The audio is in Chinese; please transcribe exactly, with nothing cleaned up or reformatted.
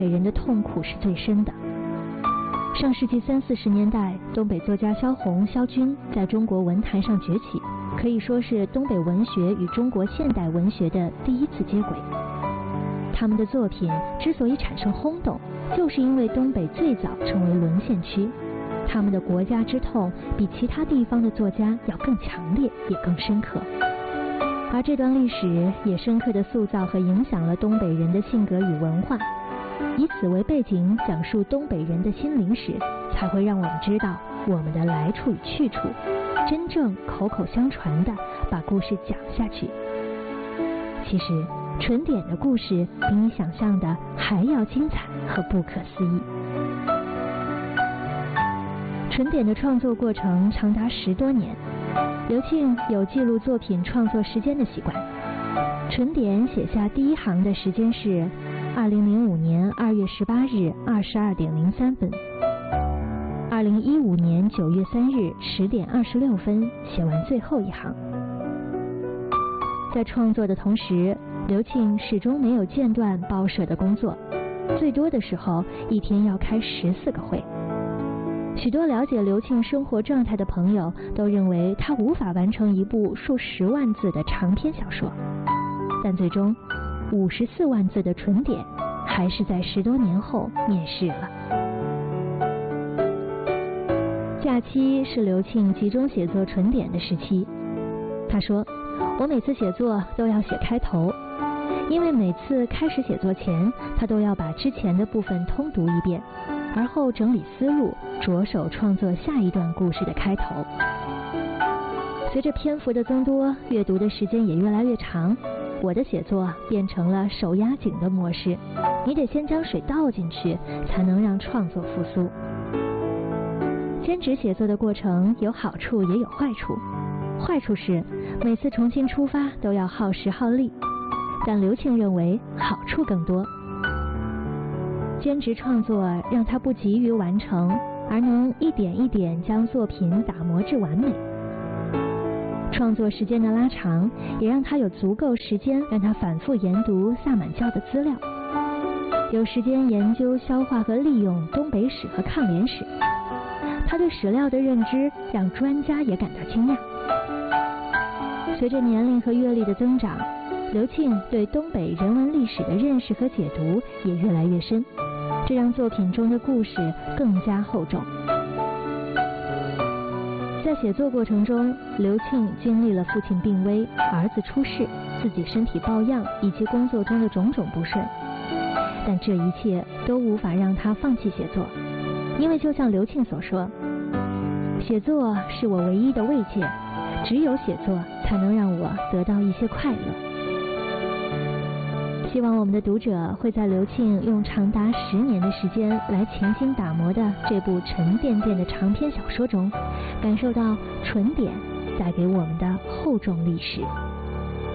北人的痛苦是最深的。上世纪三四十年代，东北作家萧红、萧军在中国文坛上崛起，可以说是东北文学与中国现代文学的第一次接轨。他们的作品之所以产生轰动，就是因为东北最早成为沦陷区，他们的国家之痛比其他地方的作家要更强烈，也更深刻。而这段历史也深刻地塑造和影响了东北人的性格与文化。以此为背景讲述东北人的心灵史，才会让我们知道我们的来处与去处，真正口口相传地把故事讲下去。其实纯点的故事比你想象的还要精彩和不可思议。纯点的创作过程长达十多年，刘庆有记录作品创作时间的习惯。纯点写下第一行的时间是二零零五年二月十八日二十二点零三分，二零一五年九月三日十点二十六分写完最后一行。在创作的同时，刘庆始终没有间断报社的工作，最多的时候一天要开十四个会。许多了解刘庆生活状态的朋友都认为他无法完成一部数十万字的长篇小说，但最终五十四万字的纯点还是在十多年后面世了。假期是刘庆集中写作纯点的时期。他说，我每次写作都要写开头，因为每次开始写作前，他都要把之前的部分通读一遍，而后整理思路，着手创作下一段故事的开头。随着篇幅的增多，阅读的时间也越来越长，我的写作变成了手压紧的模式，你得先将水倒进去，才能让创作复苏。兼职写作的过程有好处也有坏处，坏处是每次重新出发都要耗时耗力，但刘庆认为好处更多。兼职创作让他不急于完成，而能一点一点将作品打磨至完美。创作时间的拉长，也让他有足够时间让他反复研读萨满教的资料，有时间研究、消化和利用东北史和抗联史。他对史料的认知让专家也感到惊讶。随着年龄和阅历的增长，刘庆对东北人文历史的认识和解读也越来越深，这让作品中的故事更加厚重。在写作过程中，刘庆经历了父亲病危、儿子出事、自己身体抱恙以及工作中的种种不顺，但这一切都无法让他放弃写作，因为就像刘庆所说，写作是我唯一的慰藉，只有写作才能让我得到一些快乐。希望我们的读者会在刘庆用长达十年的时间来潜心打磨的这部沉甸甸的长篇小说中，感受到纯点带给我们的厚重历史。